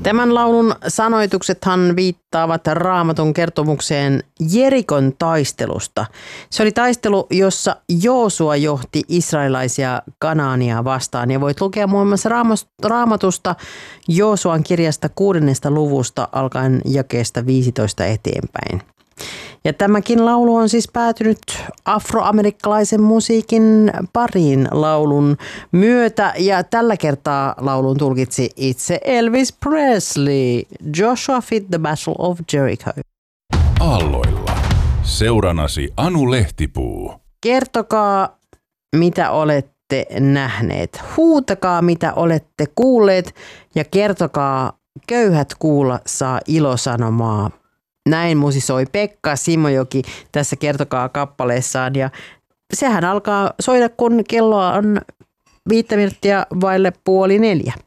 Tämän laulun sanoituksethan viittaavat Raamatun kertomukseen Jerikon taistelusta. Se oli taistelu, jossa Joosua johti israelaisia Kanaania vastaan. Ja voit lukea muun muassa Raamatusta Joosuan kirjasta 6. luvusta alkaen jakeesta 15 eteenpäin. Ja tämäkin laulu on siis päätynyt afroamerikkalaisen musiikin pariin laulun myötä. Ja tällä kertaa laulun tulkitsi itse Elvis Presley. Joshua Fit the Battle of Jericho. Aalloilla. Seuranasi Anu Lehtipuu. Kertokaa, mitä olette nähneet. Huutakaa, mitä olette kuulleet. Ja kertokaa, köyhät kuulla saa ilosanomaa. Näin musisoi Pekka Simojoki tässä Kertokaa kappaleessaan ja sehän alkaa soida, kun kello on 5 minuuttia vaille 3:30.